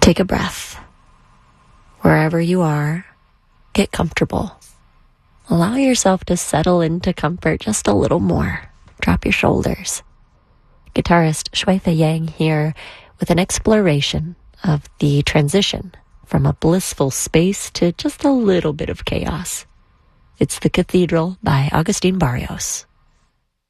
Take a breath. Wherever you are, get comfortable. Allow yourself to settle into comfort just a little more. Drop your shoulders. Guitarist Shuai-Fei Yang here with an exploration of the transition from a blissful space to just a little bit of chaos. It's The Cathedral by Agustin Barrios.